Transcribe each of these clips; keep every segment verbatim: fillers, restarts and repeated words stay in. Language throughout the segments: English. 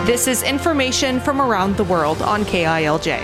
This is information from around the world on K I L J.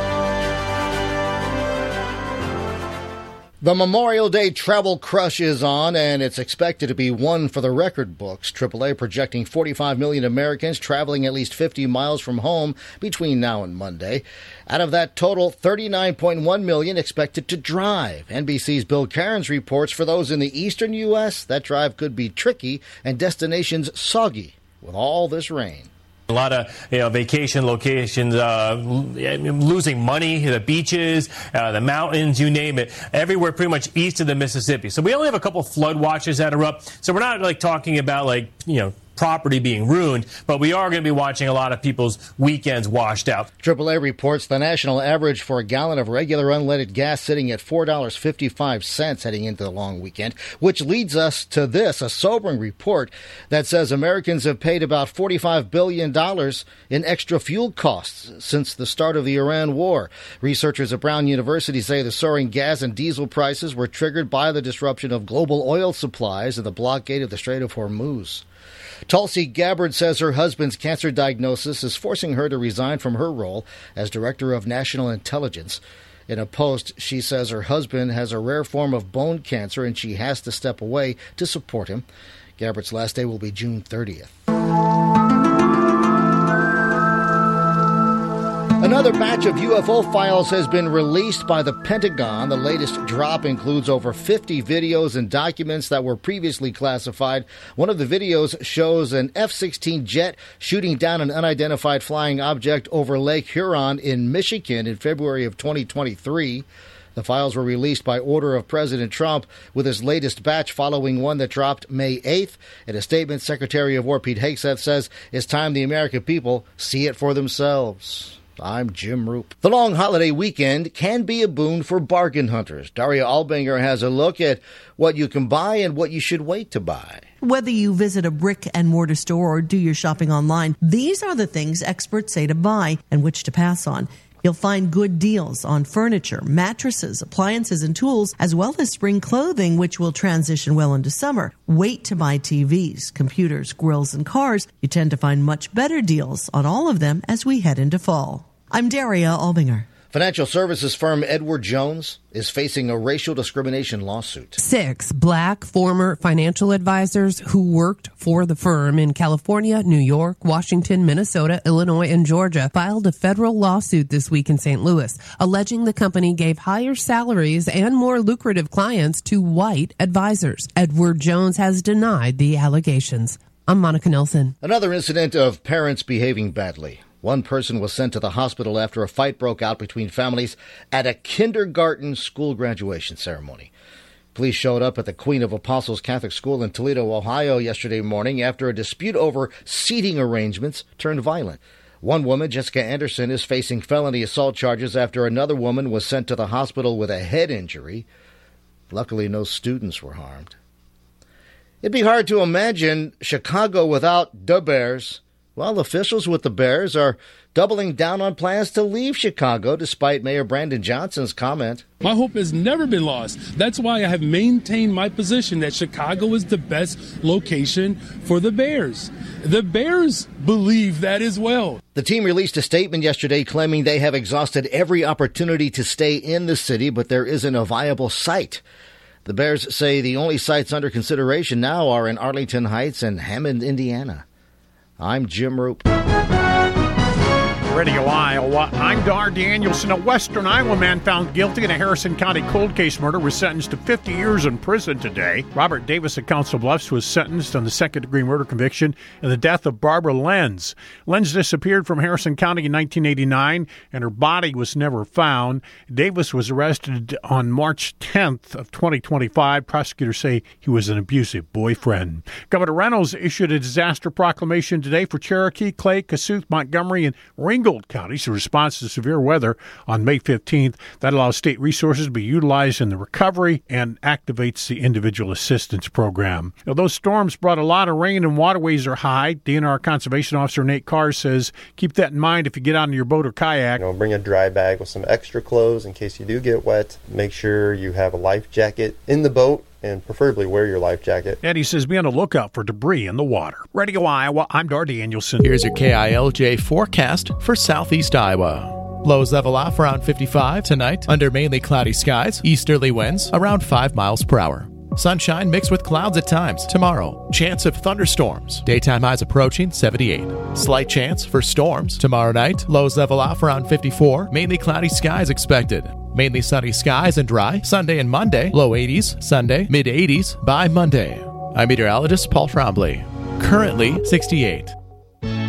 The Memorial Day travel crush is on, and it's expected to be one for the record books. triple A projecting forty-five million Americans traveling at least fifty miles from home between now and Monday. Out of that total, thirty-nine point one million expected to drive. N B C's Bill Cairns reports for those in the eastern U S, that drive could be tricky and destinations soggy with all this rain. A lot of you know, vacation locations uh, losing money, the beaches, uh, the mountains, you name it, everywhere pretty much east of the Mississippi. So we only have a couple flood watches that are up. So we're not like talking about like, you know, property being ruined, but we are going to be watching a lot of people's weekends washed out. triple A reports the national average for a gallon of regular unleaded gas sitting at four dollars and fifty-five cents heading into the long weekend, which leads us to this, a sobering report that says Americans have paid about forty-five billion dollars in extra fuel costs since the start of the Iran war. Researchers at Brown University say the soaring gas and diesel prices were triggered by the disruption of global oil supplies and the blockade of the Strait of Hormuz. Tulsi Gabbard says her husband's cancer diagnosis is forcing her to resign from her role as Director of National Intelligence. In a post, she says her husband has a rare form of bone cancer and she has to step away to support him. Gabbard's last day will be June thirtieth. Another batch of U F O files has been released by the Pentagon. The latest drop includes over fifty videos and documents that were previously classified. One of the videos shows an F sixteen jet shooting down an unidentified flying object over Lake Huron in Michigan in February of twenty twenty-three. The files were released by order of President Trump, with his latest batch following one that dropped May eighth. In a statement, Secretary of War Pete Hegseth says it's time the American people see it for themselves. I'm Jim Roop. The long holiday weekend can be a boon for bargain hunters. Daria Albinger has a look at what you can buy and what you should wait to buy. Whether you visit a brick and mortar store or do your shopping online, these are the things experts say to buy and which to pass on. You'll find good deals on furniture, mattresses, appliances, and tools, as well as spring clothing, which will transition well into summer. Wait to buy T Vs, computers, grills, and cars. You tend to find much better deals on all of them as we head into fall. I'm Daria Albinger. Financial services firm Edward Jones is facing a racial discrimination lawsuit. Six black former financial advisors who worked for the firm in California, New York, Washington, Minnesota, Illinois, and Georgia filed a federal lawsuit this week in Saint Louis, alleging the company gave higher salaries and more lucrative clients to white advisors. Edward Jones has denied the allegations. I'm Monica Nelson. Another incident of parents behaving badly. One person was sent to the hospital after a fight broke out between families at a kindergarten school graduation ceremony. Police showed up at the Queen of Apostles Catholic School in Toledo, Ohio yesterday morning after a dispute over seating arrangements turned violent. One woman, Jessica Anderson, is facing felony assault charges after another woman was sent to the hospital with a head injury. Luckily, no students were harmed. It'd be hard to imagine Chicago without the Bears. Well, officials with the Bears are doubling down on plans to leave Chicago, despite Mayor Brandon Johnson's comment. My hope has never been lost. That's why I have maintained my position that Chicago is the best location for the Bears. The Bears believe that as well. The team released a statement yesterday claiming they have exhausted every opportunity to stay in the city, but there isn't a viable site. The Bears say the only sites under consideration now are in Arlington Heights and Hammond, Indiana. I'm Jim Roop. Radio Iowa, I'm Dar Danielson. A Western Iowa man found guilty in a Harrison County cold case murder was sentenced to fifty years in prison today. Robert Davis of Council Bluffs was sentenced on the second-degree murder conviction in the death of Barbara Lenz. Lenz disappeared from Harrison County in nineteen eighty-nine, and her body was never found. Davis was arrested on March tenth of twenty twenty-five. Prosecutors say he was an abusive boyfriend. Governor Reynolds issued a disaster proclamation today for Cherokee, Clay, Kossuth, Montgomery, and Ringgold counties in response to severe weather on May fifteenth. That allows state resources to be utilized in the recovery and activates the individual assistance program. Now, those storms brought a lot of rain and waterways are high. D N R Conservation Officer Nate Carr says keep that in mind if you get out in your boat or kayak. You know, bring a dry bag with some extra clothes in case you do get wet. Make sure you have a life jacket in the boat and preferably wear your life jacket. And he says be on the lookout for debris in the water. Radio Iowa, I'm Dar Danielson. Here's your K I L J forecast for southeast Iowa. Lows level off around fifty-five tonight under mainly cloudy skies. Easterly winds around five miles per hour. Sunshine mixed with clouds at times. Tomorrow, chance of thunderstorms. Daytime highs approaching seventy-eight. Slight chance for storms. Tomorrow night, lows level off around fifty-four. Mainly cloudy skies expected. Mainly sunny skies and dry. Sunday and Monday, low eighties. Sunday, mid eighties by Monday. I'm meteorologist Paul Trombley. Currently sixty-eight.